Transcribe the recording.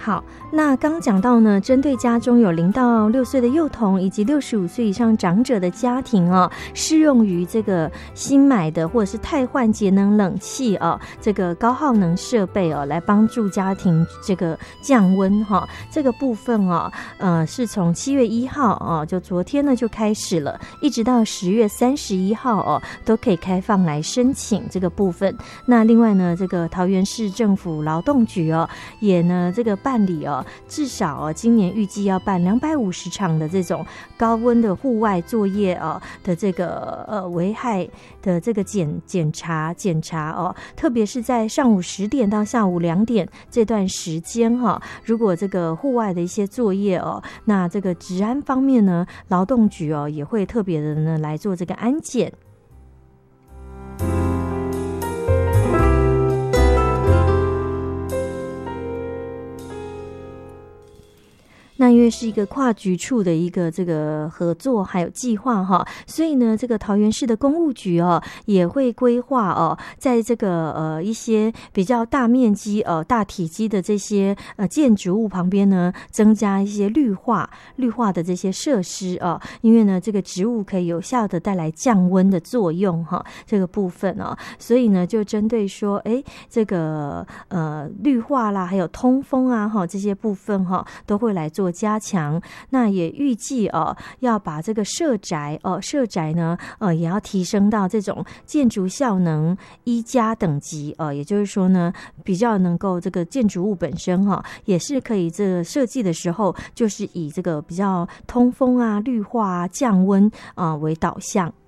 好，那刚讲到呢，针对家中有0到6岁的幼童以及65岁以上长者的家庭哦，适用于这个新买的或者是汰换节能冷气哦，这个高耗能设备哦，来帮助家庭这个降温哈。这个部分哦，是从7月1号哦，就昨天呢就开始了，一直到10月31号哦，都可以开放来申请这个部分。那另外呢，这个桃园市政府劳动局哦，也呢这个办理哦，至少哦，今年预计要办250场的这种高温的户外作业哦的这个危害的这个检查哦，特别是在上午10点到下午2点这段时间哈，如果这个户外的一些作业哦，那这个治安方面呢，劳动局哦也会特别的呢来做这个安检。那因为是一个跨局处的一个这个合作还有计划哈，所以呢，这个桃园市的公务局哦也会规划哦，在这个一些比较大面积大体积的这些建筑物旁边呢，增加一些绿化的这些设施哦，因为呢，这个植物可以有效的带来降温的作用哈，这个部分哦，所以呢，就针对说，这个绿化啦，还有通风啊哈这些部分哈，都会来做加强。那也预计要把这个社宅呢也要提升到这种建筑效能1+等级也就是说呢，比较能够这个建筑物本身也是可以这个设计的时候就是以这个比较通风啊、绿化啊、降温为导向。